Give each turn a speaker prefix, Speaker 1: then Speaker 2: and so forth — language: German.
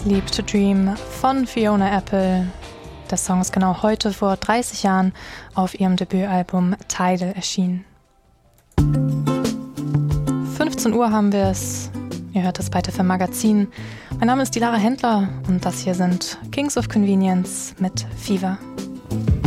Speaker 1: Sleep to Dream von Fiona Apple. Der Song ist genau heute vor 30 Jahren auf ihrem Debütalbum Tidal erschienen. 15 Uhr haben wir es. Ihr hört das bei FM Magazin. Mein Name ist Dilara Händler und das hier sind Kings of Convenience mit Fever.